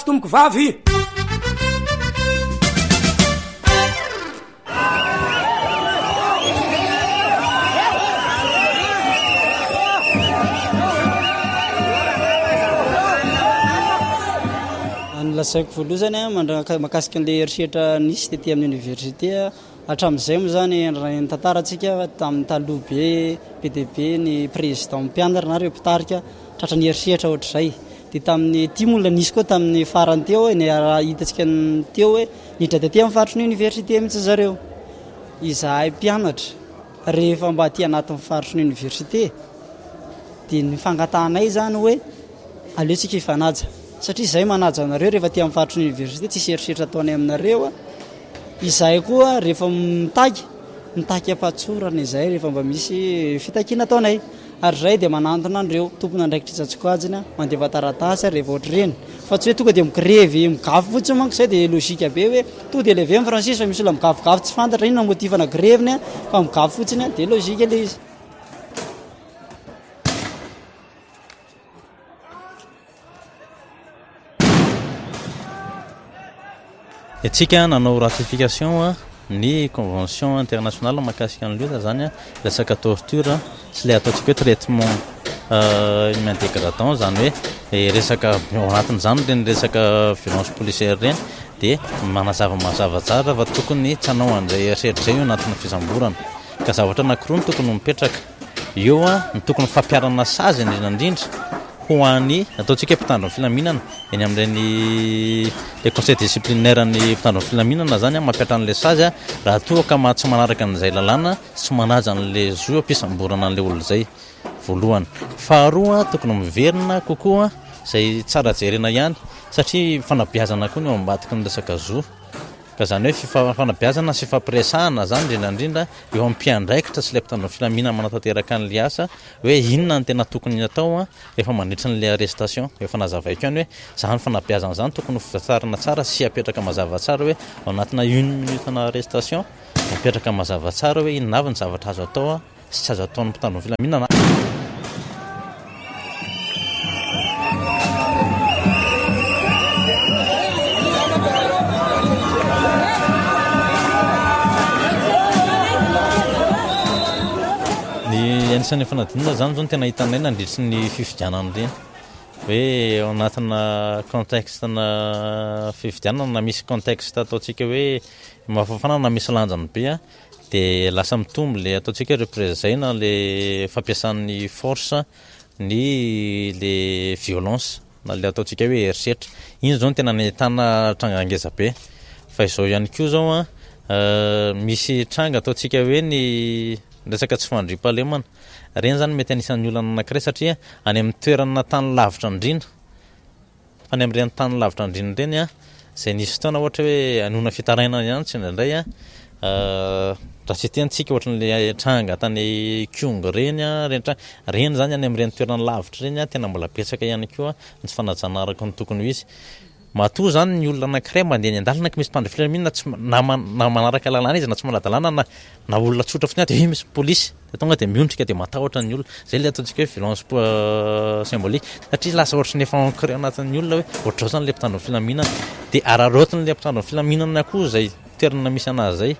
tomboko vavy lasaiko voaloha zany makasika an'le eritreritra nisy tetỳ amin'ny université hatramin'izay moa zany ny tantarantsika tamin'ny taloha be dia be ny président mpianatra na reo mpitarika tratra ny eritreritra ohatr'izay dia tamin'ny timola nisy koa tamin'ny farany teo ny hitantsika teo hoe nidra tetỳ amin'ny faritry ny université mihitsy zareo izahay mpianatra rehefa mba aty anatin'ny faritry ny université dia ny fangatanay zany hoe aleotsika ifanaja satria izay manaja anareo rehefa ty amin'ny faritry ny université tsisy eritreritra ataonay aminareo izahay koa rehefa mitaky ampatsorana izay rehefa mba misy fitakiana ataonay ary zay dia manantona andreo tompona andraikitra tsatsikoajina mandeva taratasy rehefa ohatra reny fa tsy hoe tonga dia mikrevy migafy fotsiny manko izay dia logika be hoe tonga dia leve amin'ny fransisy fa misy ola migafigafy tsy fantatra ino na motifana greviny fa migafy fotsiny dia logika le izy etsika nanao ratification ny convention internationale makasika an'lota zany resaka torture sy le ataontsika hoe traitement humain dégradant zany hoe resaka ao anatin'izany reny resaka violence policière reny dia mazava tsara fa tokony tsy hanao an'izay eritreritra zay io anatin'ny fisamborana ka zavatra anankiroa ny tokony mipetraka eo ny tokony fampiarana sazy indrindrandrindra ho an'ny ataontsika hoe mpitandro ny filaminana eny amin'ireny le conseil disciplinaire ny mpitandro ny filaminana zany mampiatra an'le sazy raha toa ka tsy manaraka an'izay lalàna sy manaja an'le zo ampisamborana an'le olo zay voalohany faharoa tokony miverina kokoa zay tsara jerena ihany satria fanabeazana koa ny eo ambadiky ny resaka zo ka zany hoe fanabeazana sy fampiresahana zany indrindrandrindra eo ampiandraikitra sy le mpitandro ny filaminana manatanteraka an'le asa hoe inona ny tena tokony atao rehefa mandritra n'le arrestation efa nazavaiko ihany hoe zany fanabeazana zany tokony fitarina tsara sy apetraka mazava tsara hoe ao anatina 1 minute na arrestation apetraka mazava tsara hoe inona avy ny zavatra azo atao sy tsy azo ataon'ny mpitandro ny filaminana anisan'ny fanadinana zany zao ny tena hitanay nandritry ny fifidianana reny hoe ao anatina contextena fifidianana na misy contexte ataontsika hoe mafafana na misy lanjany be dia lasa mitombo le ataontsika représena le fampiasan'ny force ny le violence na le ataontsika hoe eritreritra iny zao ny tena nahitana tranga ngeza be fa izao ihany koa zao misy tranga ataontsika hoe ny resaka tsy fandriam-pahalemana reny zany mety anisan'ny olana anankiray satria any amin'ny toerana tany lavitra indrindra fa ny amin'ireny tany lavitra indrindra reny zay nisy fotoana ohatra hoe anona fitarainana ihany tsy indraindray raha tsy tiantsika ohatra n'le tranga tany Kyong reny reny zany any amin'ireny toerana lavitra reny tena mbola betsaka ihany koa ny tsy fanajana araka ny tokony ho izy matoa zany ny olona anankiray mandeha ny andalana ka misy mpandry filaminana tsy na manaraka lalàna izy na tsy maladalàna na olona tsotra fotsiny dia misy polisy dia tonga dia miondrika dia matahotra ny olona zay le ataontsika hoe violence symbolique satria lasa ohatra ny efa ancré anatin'ny olona hoe ohatra zao zany le mpitandro ny filaminana dia ararotiny le mpitandro ny filaminana koa zay toerana misy anazy zay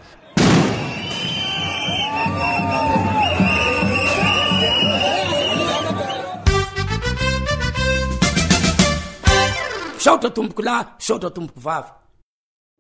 saotra tomboko lahy saotra tomboko vavy